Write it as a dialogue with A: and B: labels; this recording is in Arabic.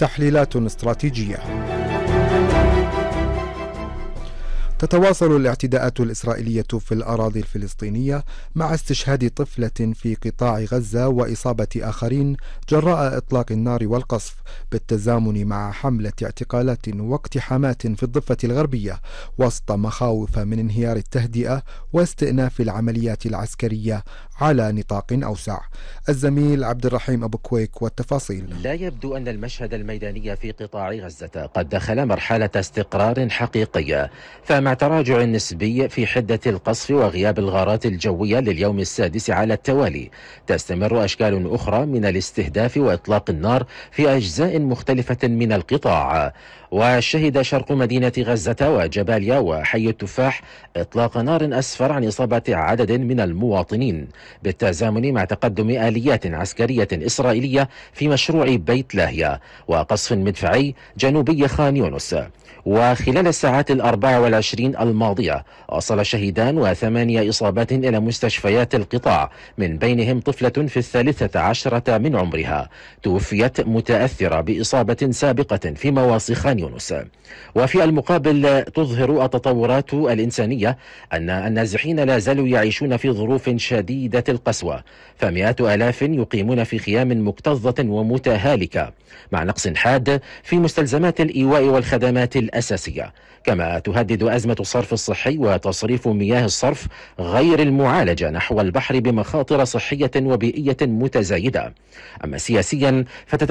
A: تحليلات استراتيجية. تتواصل الاعتداءات الإسرائيلية في الأراضي الفلسطينية مع استشهاد طفلة في قطاع غزة وإصابة آخرين جراء إطلاق النار والقصف، بالتزامن مع حملة اعتقالات واقتحامات في الضفة الغربية، وسط مخاوف من انهيار التهدئة واستئناف العمليات العسكرية على نطاق أوسع. الزميل عبد الرحيم أبو كويك والتفاصيل.
B: لا يبدو أن المشهد الميداني في قطاع غزة قد دخل مرحلة استقرار حقيقية، فمع تراجع نسبي في حدة القصف وغياب الغارات الجوية لليوم السادس على التوالي، تستمر أشكال أخرى من الاستهداف وإطلاق النار في أجزاء مختلفة من القطاع. وشهد شرق مدينة غزة وجباليا وحي التفاح إطلاق نار أسفر عن إصابة عدد من المواطنين، بالتزامن مع تقدم آليات عسكرية إسرائيلية في مشروع بيت لاهيا وقصف مدفعي جنوبي خان يونس. وخلال الساعات 24 الماضية وصل شهيدان و8 إصابات إلى مستشفيات القطاع، من بينهم طفلة في 13 من عمرها توفيت متأثرة بإصابة سابقة في مواصي خان يونس. وفي المقابل تظهر التطورات الإنسانية أن النازحين لا زالوا يعيشون في ظروف شديدة القسوة، فمئات آلاف يقيمون في خيام مكتظة ومتهالكة، مع نقص حاد في مستلزمات الإيواء والخدمات الأساسية. كما تهدد أزمة الصرف الصحي وتصريف مياه الصرف غير المعالجة نحو البحر بمخاطر صحية وبيئية متزايدة. أما سياسيا